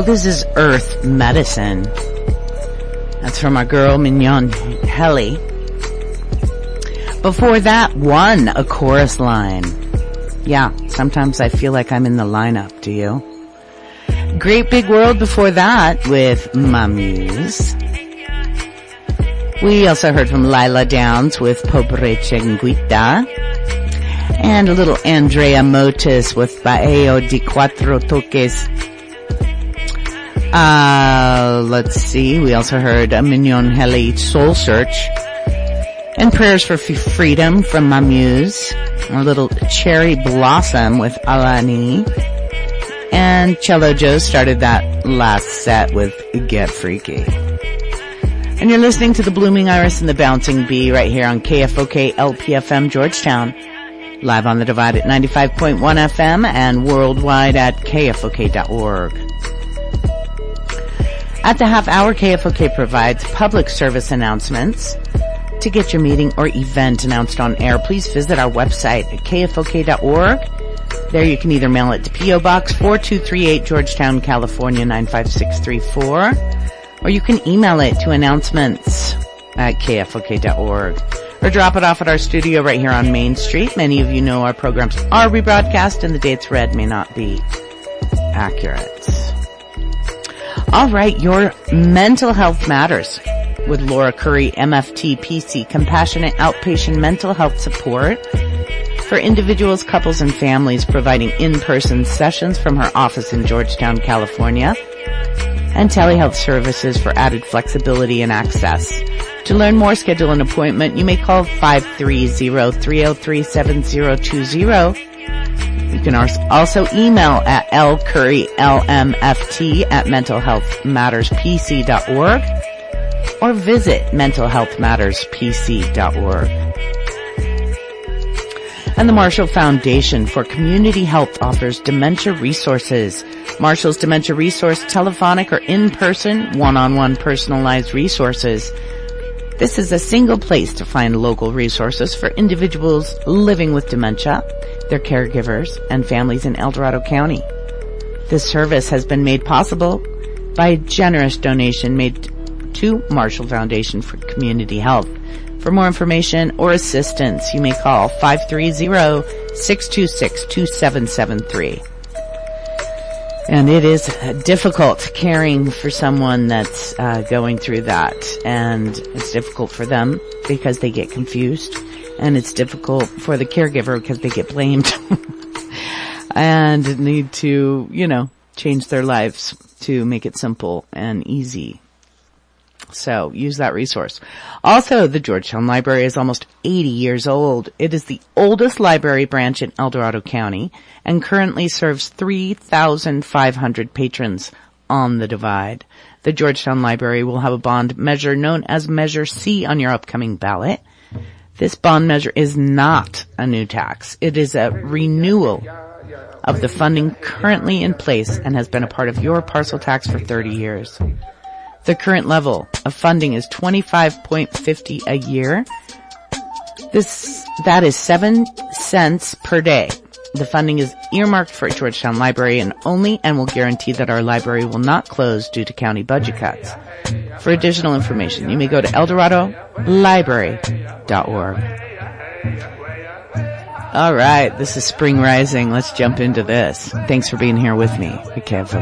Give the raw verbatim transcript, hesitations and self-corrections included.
This is Earth Medicine. That's from our girl Mignon Helly. Before that, One, a chorus line. Yeah, sometimes I feel like I'm in the lineup, do you? Great Big World before that with Mamuse. We also heard from Lila Downs with Pobre Chenguita. And a little Andrea Motis with Baeo de Cuatro Toques. Uh, let's see. We also heard a Mignon Helly Soul Search. And Prayers for F- Freedom from Mamuse. A little Cherry Blossom with Alani. And Cello Joe started that last set with Get Freaky. And you're listening to the Blooming Iris and the Bouncing Bee right here on K F O K L P F M Georgetown. Live on the Divide at ninety-five point one F M and worldwide at K F O K dot org. At the half hour, K F O K provides public service announcements. To get your meeting or event announced on air, please visit our website at K F O K dot org. There you can either mail it to P O Box four two three eight, Georgetown, California nine five six three four, or you can email it to announcements at K F O K dot org. Or drop it off at our studio right here on Main Street. Many of you know our programs are rebroadcast and the dates read may not be accurate. All right, your mental health matters with Laura Curry, M F T P C, compassionate outpatient mental health support for individuals, couples, and families, providing in-person sessions from her office in Georgetown, California, and telehealth services for added flexibility and access. To learn more, schedule an appointment. You may call five three zero, three zero three, seven zero two zero. You can also email at lcurrylmft at mental health matters p c dot org or visit mental health matters p c dot org. And the Marshall Foundation for Community Health offers dementia resources. Marshall's Dementia Resource, telephonic or in-person, one-on-one personalized resources. This is a single place to find local resources for individuals living with dementia, their caregivers, and families in El Dorado County. This service has been made possible by a generous donation made to Marshall Foundation for Community Health. For more information or assistance, you may call five three zero, six two six, two seven seven three. And it is difficult caring for someone that's uh, going through that. And it's difficult for them because they get confused. And it's difficult for the caregiver because they get blamed and need to, you know, change their lives to make it simple and easy. So use that resource. Also, the Georgetown Library is almost eighty years old. It is the oldest library branch in El Dorado County and currently serves three thousand five hundred patrons on the Divide. The Georgetown Library will have a bond measure known as Measure C on your upcoming ballot. This bond measure is not a new tax. It is a renewal of the funding currently in place and has been a part of your parcel tax for thirty years. The current level of funding is twenty-five dollars and fifty cents a year. This, that is seven cents per day. The funding is earmarked for Georgetown Library and only, and will guarantee that our library will not close due to county budget cuts. For additional information, you may go to el dorado library dot org. All right, this is Spring Rising. Let's jump into this. Thanks for being here with me. Be careful.